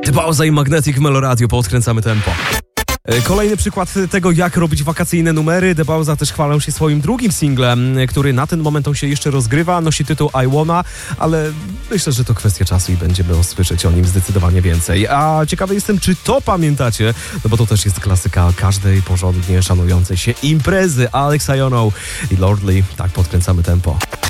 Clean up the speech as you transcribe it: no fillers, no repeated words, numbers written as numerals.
Pauza i Magnetic w Melo Radio, podkręcamy tempo. Kolejny przykład tego, jak robić wakacyjne numery. The Bauza też chwalą się swoim drugim singlem, który na ten moment on się jeszcze rozgrywa. Nosi tytuł I Wanna, ale myślę, że to kwestia czasu i będziemy usłyszeć o nim zdecydowanie więcej. A ciekawy jestem, czy to pamiętacie, no bo to też jest klasyka każdej porządnie szanującej się imprezy. Alex Iono i Lordly, tak podkręcamy tempo.